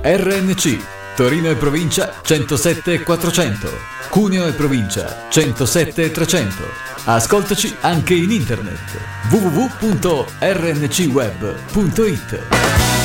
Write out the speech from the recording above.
RNC Torino e provincia 107 400, Cuneo e provincia 107 300. Ascoltaci anche in internet www.rncweb.it.